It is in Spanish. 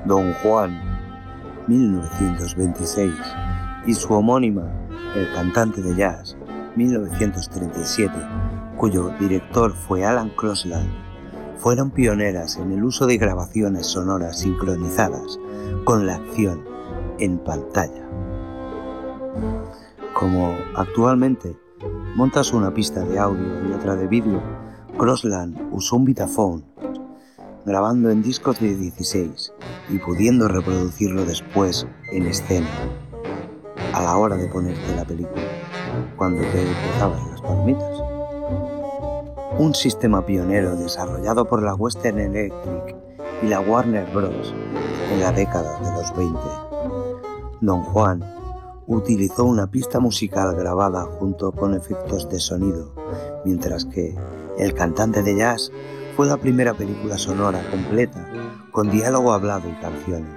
Don Juan, 1926, y su homónima, El cantante de jazz, 1937, cuyo director fue Alan Crosland, fueron pioneras en el uso de grabaciones sonoras sincronizadas con la acción en pantalla. Como actualmente montas una pista de audio y otra de vídeo, Crosland usó un Vitaphone, grabando en discos de 16 y pudiendo reproducirlo después en escena, a la hora de ponerte la película, cuando te cruzabas las palomitas. Un sistema pionero desarrollado por la Western Electric y la Warner Bros. En la década de los 20. Don Juan utilizó una pista musical grabada junto con efectos de sonido, mientras que El cantante de jazz fue la primera película sonora completa con diálogo hablado y canciones.